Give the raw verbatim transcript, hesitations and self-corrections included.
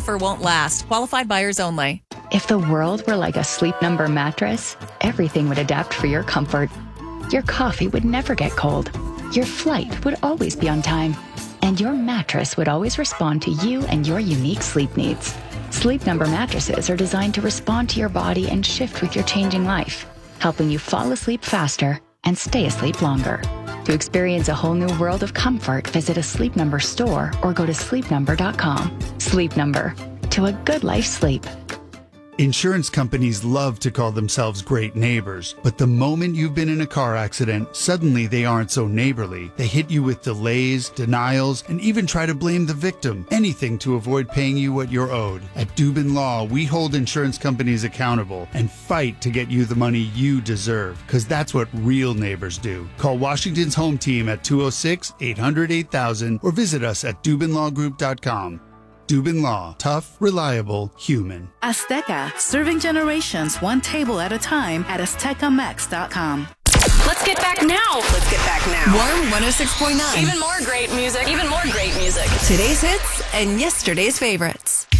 offer won't last. Qualified buyers only. If the world were like a Sleep Number mattress, everything would adapt for your comfort. Your coffee would never get cold. Your flight would always be on time. And your mattress would always respond to you and your unique sleep needs. Sleep Number mattresses are designed to respond to your body and shift with your changing life, helping you fall asleep faster and stay asleep longer. To experience a whole new world of comfort, visit a Sleep Number store or go to sleep number dot com. Sleep Number. To a good life sleep. Insurance companies love to call themselves great neighbors, but the moment you've been in a car accident, suddenly they aren't so neighborly. They hit you with delays, denials, and even try to blame the victim. Anything to avoid paying you what you're owed. At Dubin Law, we hold insurance companies accountable and fight to get you the money you deserve, because that's what real neighbors do. Call Washington's Home Team at two oh six, eight hundred, eight thousand or visit us at dubin law group dot com. Dubin Law. Tough, reliable, human. Azteca, serving generations one table at a time at azteca mex dot com. Let's get back now. Let's get back now. Warm one oh six point nine. Even more great music. Even more great music. Today's hits and yesterday's favorites.